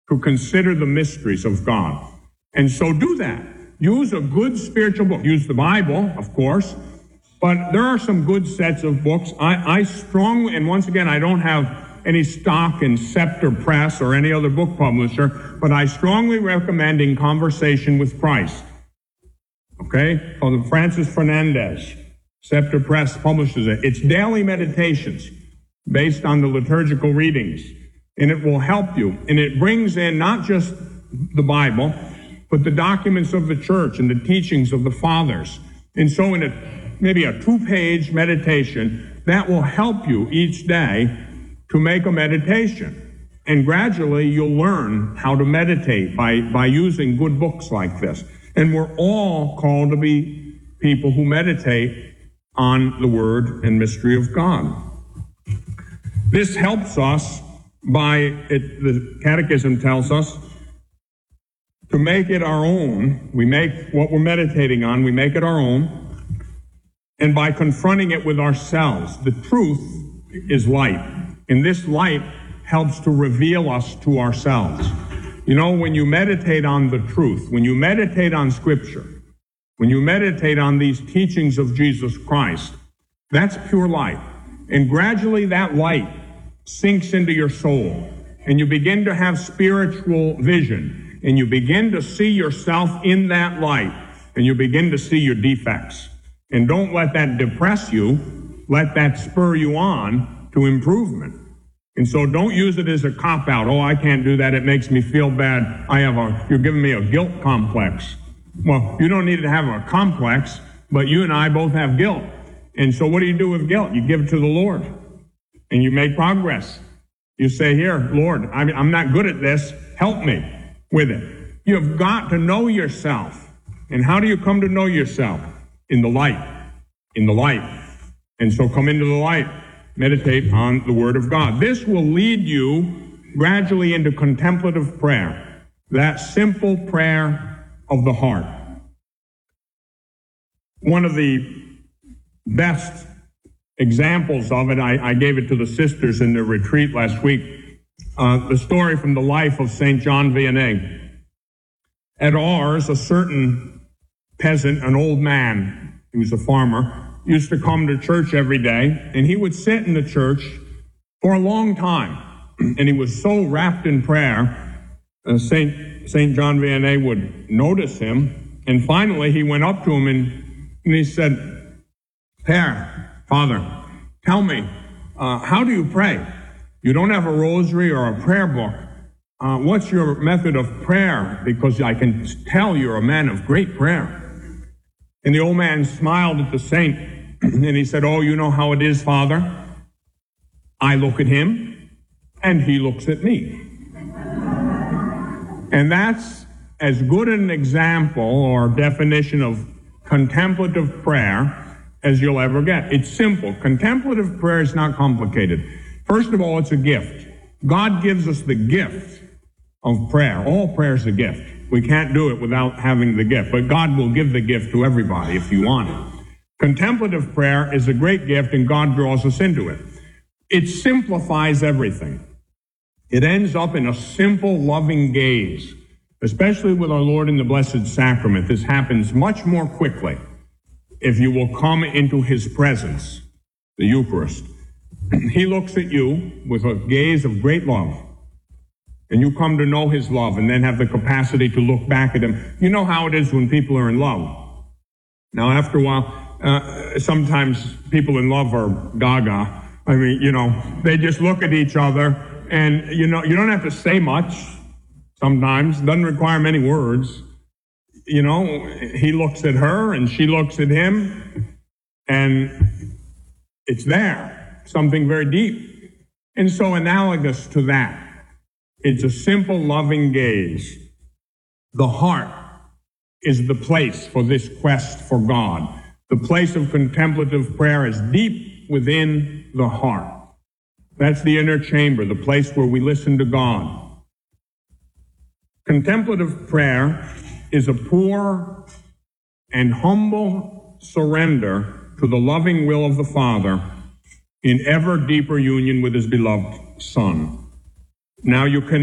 to consider the mysteries of God. And so do that. Use a good spiritual book. Use the Bible, of course, but there are some good sets of books. I strongly, and once again, I don't have any stock in Scepter Press or any other book publisher, but I strongly recommend In Conversation with Christ. Okay? Father Francis Fernandez, Scepter Press publishes it. It's daily meditations based on the liturgical readings, and it will help you. And it brings in not just the Bible, but the documents of the church and the teachings of the fathers. And so in maybe a 2-page meditation, that will help you each day to make a meditation. And gradually you'll learn how to meditate by using good books like this. And we're all called to be people who meditate on the Word and mystery of God. This helps us the Catechism tells us, to make it our own. We make what we're meditating on, we make it our own. And by confronting it with ourselves, the truth is light. And this light helps to reveal us to ourselves. You know, when you meditate on the truth, when you meditate on Scripture, when you meditate on these teachings of Jesus Christ, that's pure light. And gradually that light sinks into your soul, and you begin to have spiritual vision, and you begin to see yourself in that light, and you begin to see your defects. And don't let that depress you. Let that spur you on to improvement. And so don't use it as a cop-out. Oh, I can't do that. It makes me feel bad. You're giving me a guilt complex. Well, you don't need to have a complex, but you and I both have guilt. And so what do you do with guilt? You give it to the Lord, and you make progress. You say, here, Lord, I'm not good at this. Help me with it. You've got to know yourself. And how do you come to know yourself? In the light. In the light. And so come into the light. Meditate on the Word of God. This will lead you gradually into contemplative prayer, that simple prayer of the heart. One of the best examples of it, I gave it to the sisters in their retreat last week, the story from the life of St. John Vianney. At Ars, a certain peasant, an old man, he was a farmer, used to come to church every day, and he would sit in the church for a long time. And he was so wrapped in prayer, St. John Vianney would notice him, and finally he went up to him and he said, Father, tell me, how do you pray? You don't have a rosary or a prayer book. What's your method of prayer? Because I can tell you're a man of great prayer. And the old man smiled at the saint, and he said, oh, you know how it is, Father? I look at him, and he looks at me. And that's as good an example or definition of contemplative prayer as you'll ever get. It's simple. Contemplative prayer is not complicated. First of all, it's a gift. God gives us the gift of prayer. All prayer is a gift. We can't do it without having the gift, but God will give the gift to everybody if you want it. Contemplative prayer is a great gift, and God draws us into it. It simplifies everything. It ends up in a simple, loving gaze, especially with our Lord in the Blessed Sacrament. This happens much more quickly if you will come into His presence, the Eucharist. He looks at you with a gaze of great love, and you come to know His love and then have the capacity to look back at Him. You know how it is when people are in love. Now, after a while, sometimes people in love are gaga. I mean, they just look at each other, and, you don't have to say much sometimes. It doesn't require many words. He looks at her, and she looks at him, and it's there, something very deep. And so analogous to that, it's a simple, loving gaze. The heart is the place for this quest for God. The place of contemplative prayer is deep within the heart. That's the inner chamber, the place where we listen to God. Contemplative prayer is a poor and humble surrender to the loving will of the Father in ever deeper union with His beloved Son. Now you can